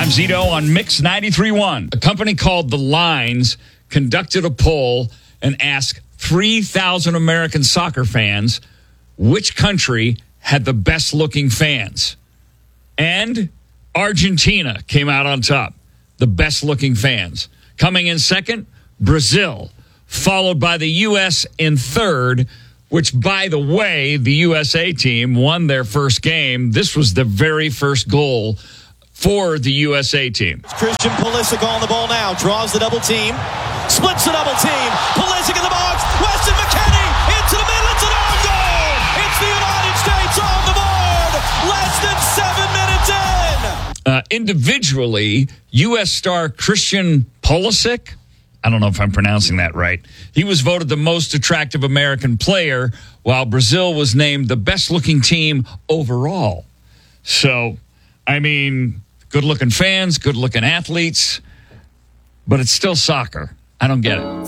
Zito on Mix 93.1. A company called The Lines conducted a poll and asked 3,000 American soccer fans which country had the best-looking fans. And Argentina came out on top, the best-looking fans. Coming in second, Brazil, followed by the U.S. in third, which, by the way, the USA team won their first game. This was the very first goal for the USA team. Christian Pulisic on the ball now, draws the double team, splits the double team, Pulisic in the box, Weston McKennie into the middle, it's an own goal! It's the United States on the board, less than 7 minutes in! Individually, U.S. star Christian Pulisic, I don't know if I'm pronouncing that right, he was voted the most attractive American player, while Brazil was named the best-looking team overall. So, I mean, good-looking fans, good-looking athletes, but it's still soccer. I don't get it.